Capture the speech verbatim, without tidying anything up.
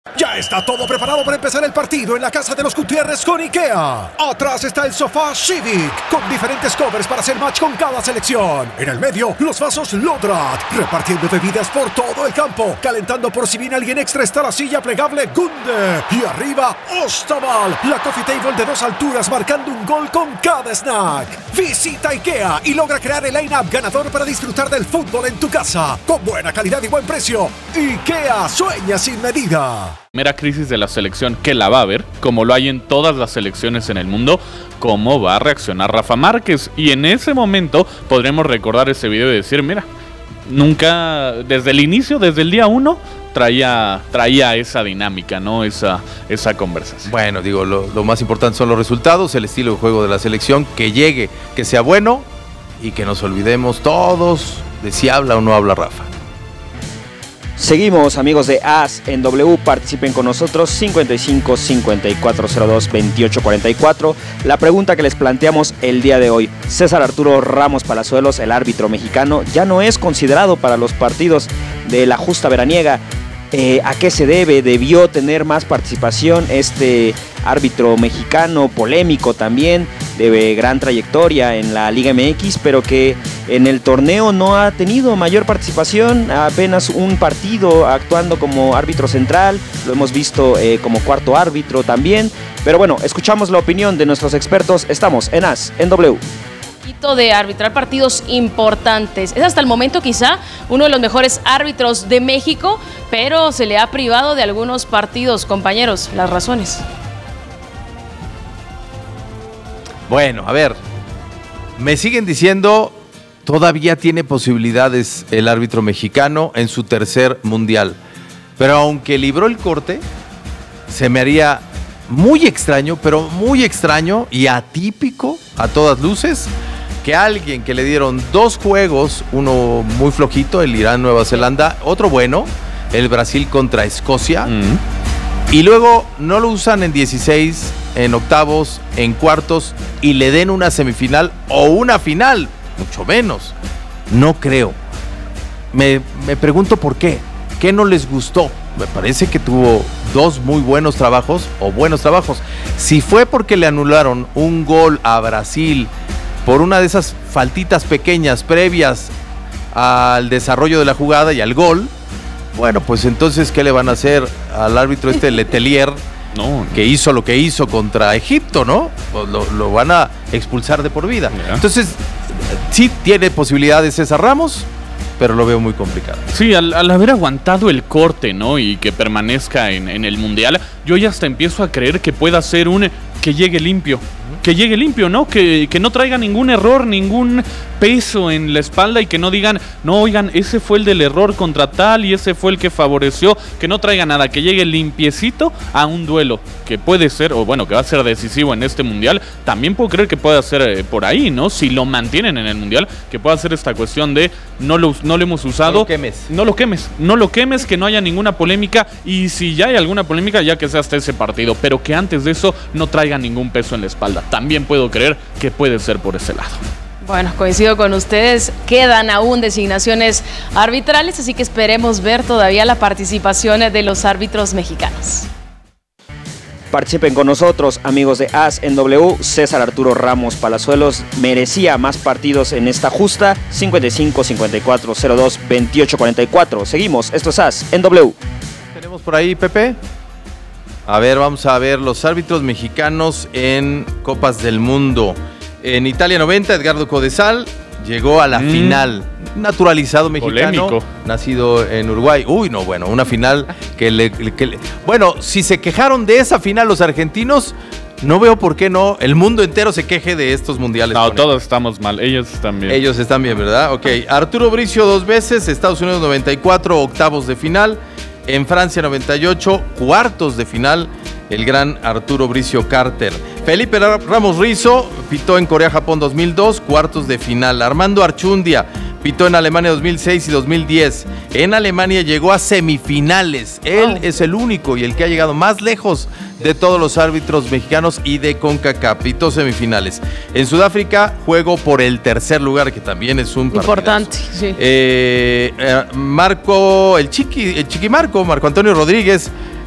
Ya está todo preparado para empezar el partido en la casa de los Gutiérrez con IKEA. Atrás está el sofá Civic, con diferentes covers para hacer match con cada selección. En el medio, los vasos Lodrat, repartiendo bebidas por todo el campo. Calentando por si viene alguien extra está la silla plegable Gunde. Y arriba, Ostaval, la coffee table de dos alturas marcando un gol con cada snack. Visita IKEA y logra crear el line-up ganador para disfrutar del fútbol en tu casa. Con buena calidad y buen precio. IKEA sueña sin medida. Primera crisis de la selección que la va a haber, como lo hay en todas las selecciones en el mundo, cómo va a reaccionar Rafa Márquez. Y en ese momento podremos recordar ese video y decir, mira, nunca, desde el inicio, desde el día uno, traía, traía esa dinámica, ¿no? Esa, esa conversación. Bueno, digo, lo, lo más importante son los resultados, el estilo de juego de la selección, que llegue, que sea bueno y que nos olvidemos todos de si habla o no habla Rafa. Seguimos, amigos de As en W, participen con nosotros cincuenta y cinco, cincuenta y cuatro cero dos, veintiocho cuarenta y cuatro. La pregunta que les planteamos el día de hoy: César Arturo Ramos Palazuelos, el árbitro mexicano, ya no es considerado para los partidos de la justa veraniega. Eh, ¿A qué se debe? ¿Debió tener más participación este árbitro mexicano, polémico también, de gran trayectoria en la Liga M X, pero que en el torneo no ha tenido mayor participación? Apenas un partido actuando como árbitro central, lo hemos visto eh, como cuarto árbitro también, pero bueno, escuchamos la opinión de nuestros expertos. Estamos en As en W. De arbitrar partidos importantes. Es hasta el momento quizá uno de los mejores árbitros de México, pero se le ha privado de algunos partidos. Compañeros, las razones. Bueno, a ver, me siguen diciendo, todavía tiene posibilidades el árbitro mexicano en su tercer mundial, pero aunque libró el corte, se me haría muy extraño, pero muy extraño y atípico a todas luces, que alguien que le dieron dos juegos, uno muy flojito, el Irán-Nueva Zelanda, otro bueno, el Brasil contra Escocia, mm. y luego no lo usan en dieciséis, en octavos, en cuartos, y le den una semifinal o una final, mucho menos. No creo. Me, me pregunto por qué. ¿Qué no les gustó? Me parece que tuvo dos muy buenos trabajos, o buenos trabajos. Si fue porque le anularon un gol a Brasil por una de esas faltitas pequeñas previas al desarrollo de la jugada y al gol, bueno, pues entonces, ¿qué le van a hacer al árbitro este Letelier, no, que hizo lo que hizo contra Egipto, ¿no? Pues lo, lo van a expulsar de por vida. Yeah. Entonces, sí tiene posibilidades César Ramos, pero lo veo muy complicado. Sí, al, al haber aguantado el corte, ¿no? Y que permanezca en, en el Mundial, yo ya hasta empiezo a creer que pueda ser un... que llegue limpio. Que llegue limpio, ¿no? Que, que no traiga ningún error, ningún peso en la espalda y que no digan, no, oigan, ese fue el del error contra tal y ese fue el que favoreció. Que no traiga nada, que llegue limpiecito a un duelo que puede ser, o bueno, que va a ser decisivo en este Mundial. También puedo creer que pueda ser eh, por ahí, ¿no? Si lo mantienen en el Mundial, que pueda ser esta cuestión de no lo, no lo hemos usado. No lo quemes. No lo quemes, no lo quemes, que no haya ninguna polémica. Y si ya hay alguna polémica, ya que sea hasta ese partido. Pero que antes de eso no traiga ningún peso en la espalda. También puedo creer que puede ser por ese lado. Bueno, coincido con ustedes, quedan aún designaciones arbitrales, así que esperemos ver todavía la participación de los árbitros mexicanos. Participen con nosotros, amigos de As en W. César Arturo Ramos Palazuelos merecía más partidos en esta justa. cincuenta y cinco, cincuenta y cuatro cero dos, veintiocho cuarenta y cuatro. Seguimos, esto es As en W. ¿Tenemos por ahí, Pepe? A ver, vamos a ver los árbitros mexicanos en Copas del Mundo. En Italia noventa, Edgardo Codesal llegó a la mm. final. Naturalizado mexicano, polémico, nacido en Uruguay. Uy, no, bueno, una final que le, que le... Bueno, si se quejaron de esa final los argentinos, no veo por qué no el mundo entero se queje de estos mundiales. No, todos ellos. Estamos mal, ellos están bien. Ellos están bien, ¿verdad? Ok, Arturo Bricio dos veces, Estados Unidos noventa y cuatro, octavos de final. En Francia noventa y ocho, cuartos de final, el gran Arturo Bricio Carter. Felipe Ramos Rizo pitó en Corea-Japón dos mil dos, cuartos de final. Armando Archundia pitó en Alemania dos mil seis y dos mil diez. En Alemania llegó a semifinales. Él oh. es el único y el que ha llegado más lejos de todos los árbitros mexicanos y de CONCACAF. Pitó semifinales. En Sudáfrica, juego por el tercer lugar, que también es un partidazo. Importante, sí. Eh, eh, Marco, el chiqui, el chiqui Marco, Marco Antonio Rodríguez,